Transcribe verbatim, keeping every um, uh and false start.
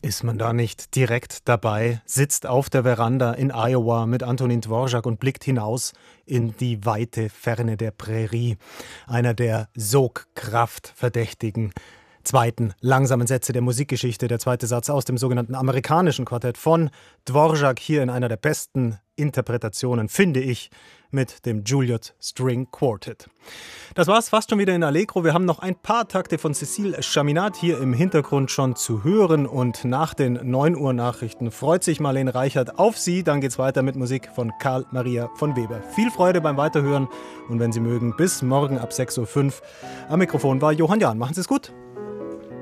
Ist man da nicht direkt dabei, sitzt auf der Veranda in Iowa mit Antonin Dvorak und blickt hinaus in die weite Ferne der Prärie, einer der Sogkraftverdächtigen zweiten langsamen Sätze der Musikgeschichte, der zweite Satz aus dem sogenannten amerikanischen Quartett von Dvorak, hier in einer der besten Interpretationen, finde ich, mit dem Juliet String Quartet. Das war's fast schon wieder in Allegro. Wir haben noch ein paar Takte von Cécile Chaminade hier im Hintergrund schon zu hören und nach den neun Uhr Nachrichten freut sich Marlene Reichert auf Sie. Dann geht's weiter mit Musik von Karl Maria von Weber. Viel Freude beim Weiterhören und wenn Sie mögen, bis morgen ab sechs Uhr fünf. Am Mikrofon war Johann Jahn. Machen Sie es gut.